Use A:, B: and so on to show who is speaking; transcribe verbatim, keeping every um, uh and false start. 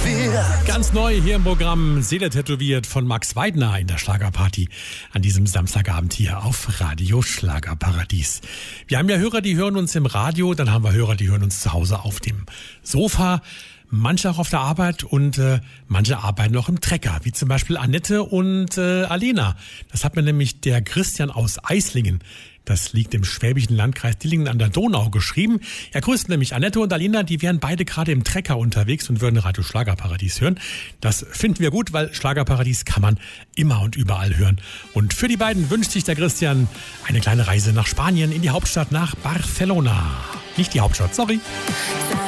A: tätowiert.
B: Ganz neu hier im Programm Seele tätowiert von Max Weidner in der Schlagerparty an diesem Samstagabend hier auf Radio Schlagerparadies. Wir haben ja Hörer, die hören uns im Radio, dann haben wir Hörer, die hören uns zu Hause auf dem Sofa. Manche auch auf der Arbeit und äh, manche arbeiten noch im Trecker, wie zum Beispiel Annette und äh, Alena. Das hat mir nämlich der Christian aus Eislingen, das liegt im schwäbischen Landkreis Dillingen an der Donau, geschrieben. Er grüßt nämlich Annette und Alena, die wären beide gerade im Trecker unterwegs und würden Radio Schlagerparadies hören. Das finden wir gut, weil Schlagerparadies kann man immer und überall hören. Und für die beiden wünscht sich der Christian eine kleine Reise nach Spanien, in die Hauptstadt, nach Barcelona. Nicht die Hauptstadt, sorry.